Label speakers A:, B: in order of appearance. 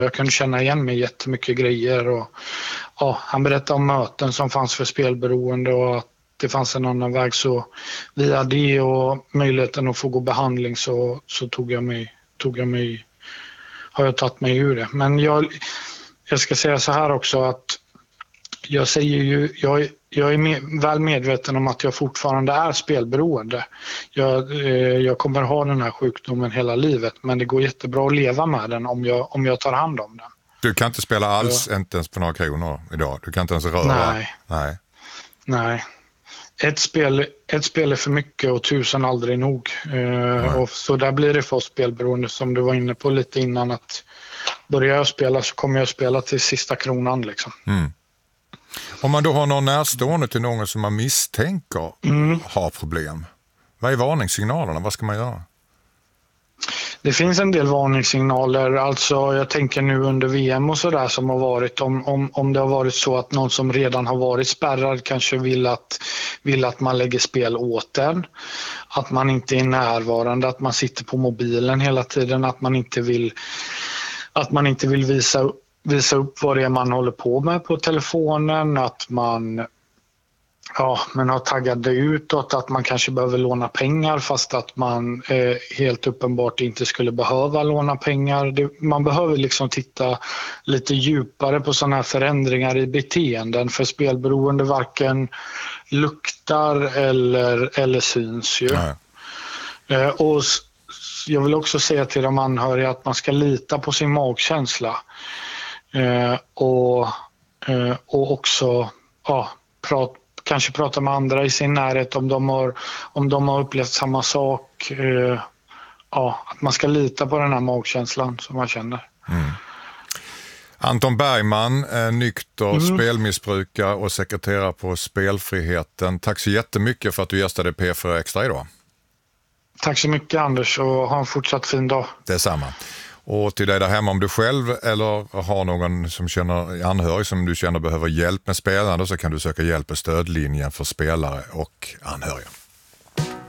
A: Jag kunde känna igen mig jättemycket grejer. Och, ja, han berättade om möten som fanns för spelberoende och att det fanns en annan väg. Så via det och möjligheten att få gå behandling så har jag tagit mig ur det. Men jag ska säga så här också att jag är väl medveten om att jag fortfarande är spelberoende. Jag kommer ha den här sjukdomen hela livet, men det går jättebra att leva med den om jag tar hand om den.
B: Du kan inte spela alls, inte ens på några kronor idag. Du kan inte ens röra.
A: Nej. Ett spel är för mycket och 1000 aldrig nog. Och så där blir det för oss spelberoende, som du var inne på lite innan, att börjar jag spela så kommer jag spela till sista kronan liksom.
B: Mm. Om man då har någon närstående till någon som man misstänker har problem, vad är varningssignalerna? Vad ska man göra?
A: Det finns en del varningssignaler, alltså jag tänker nu under VM och sådär som har varit, om det har varit så att någon som redan har varit spärrad kanske vill att man lägger spel åt den, att man inte är närvarande, att man sitter på mobilen hela tiden, att man inte vill visa upp vad det är man håller på med på telefonen, att man har taggade utåt, att man kanske behöver låna pengar fast att man helt uppenbart inte skulle behöva låna pengar. Man behöver liksom titta lite djupare på sådana här förändringar i beteenden, för spelberoende varken luktar eller syns ju. Och jag vill också säga till de anhöriga att man ska lita på sin magkänsla och också kanske prata med andra i sin närhet om de har upplevt samma sak. Att man ska lita på den här magkänslan som man känner.
B: Anton Bergman, nykter spelmissbrukare och sekreterare på Spelfriheten. Tack så jättemycket för att du gästade P4 Extra idag. Tack så mycket Anders, och ha en fortsatt fin dag. Detsamma. Och till dig där hemma, om du själv eller har någon som känner anhörig som du känner behöver hjälp med spelande, så kan du söka hjälp på stödlinjen för spelare och anhöriga.